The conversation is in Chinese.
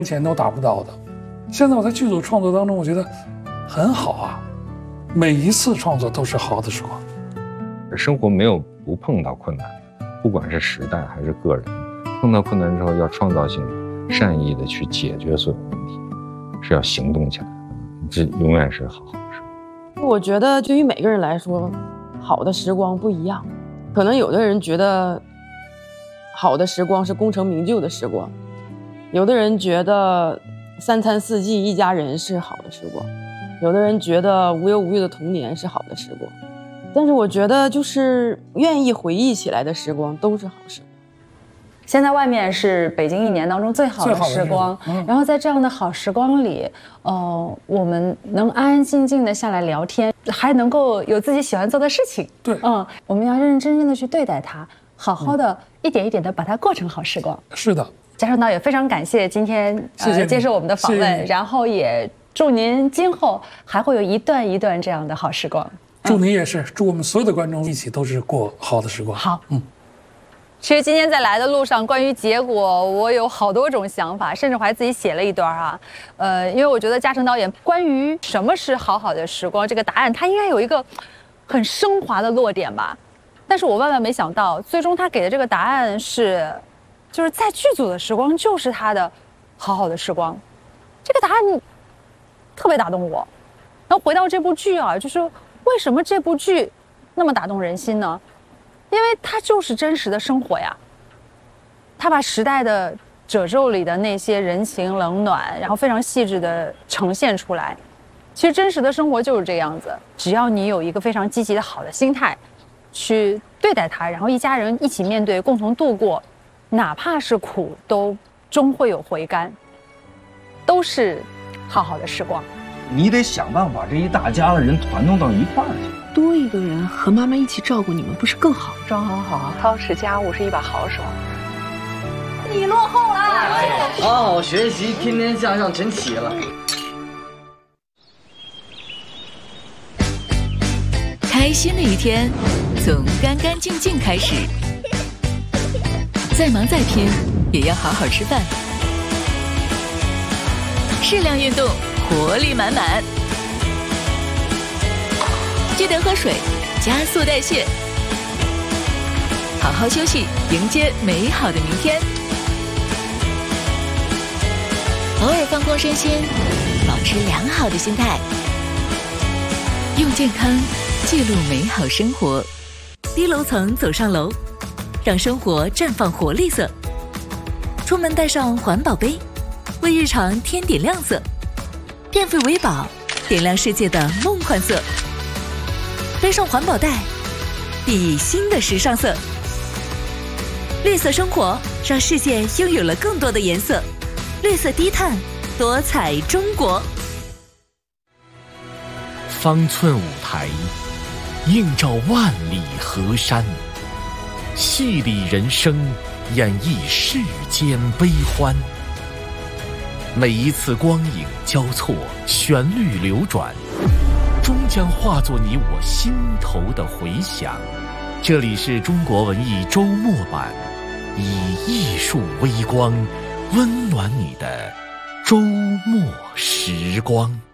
钱都达不到的。现在我在剧组创作当中，我觉得很好啊，每一次创作都是好的时光。 生活没有不碰到困难，不管是时代还是个人，碰到困难之后要创造性的、善意的去解决所有问题，是要行动起来的，这永远是好的时光。 我觉得对于每个人来说，好的时光不一样，可能有的人觉得好的时光是功成名就的时光，有的人觉得三餐四季一家人是好的时光，有的人觉得无忧无虑的童年是好的时光。但是我觉得就是愿意回忆起来的时光都是好时光。 现在外面是北京一年当中最好的时光，然后在这样的好时光里，我们能安安静静的下来聊天，还能够有自己喜欢做的事情。 对， 我们要认认真真的去对待它，好好的一点一点的把它过成好时光。 是的， 嘉诚导演非常感谢今天接受我们的访问，然后也祝您今后还会有一段一段这样的好时光。 祝您也是，祝我们所有的观众一起都是过好的时光。 好，其实今天在来的路上，关于结果，我有好多种想法，甚至我还自己写了一段啊。因为我觉得嘉诚导演关于什么是好好的时光这个答案，他应该有一个很升华的落点吧。但是我万万没想到，最终他给的这个答案是，就是在剧组的时光就是他的好好的时光。这个答案特别打动我。然后回到这部剧啊，就是为什么这部剧那么打动人心呢？因为它就是真实的生活呀，它把时代的褶皱里的那些人情冷暖，然后非常细致的呈现出来。其实真实的生活就是这样子，只要你有一个非常积极的好的心态去对待它，然后一家人一起面对，共同度过，哪怕是苦都终会有回甘，都是好好的时光。 你得想办法把这一大家子人团弄到一块儿去。 多一个人和妈妈一起照顾你们，不是更好？ 庄很好，操持家务是一把好手。 你落后了， 好好学习，天天向上，晨起了。 开心的一天，从干干净净开始。再忙再拼，也要好好吃饭。适量运动，活力满满。记得喝水，加速代谢。好好休息，迎接美好的明天。偶尔放空身心，保持良好的心态，用健康记录美好生活。低楼层走上楼，让生活绽放活力色。出门带上环保杯，为日常添点亮色。变废为宝，点亮世界的梦幻色。背上环保袋，熠熠新的时尚色。绿色生活，让世界拥有了更多的颜色。绿色低碳，多彩中国。 方寸舞台，映照万里河山，戏里人生，演绎世间悲欢。每一次光影交错，旋律流转，终将化作你我心头的回响。这里是中国文艺周末版，以艺术微光温暖你的周末时光。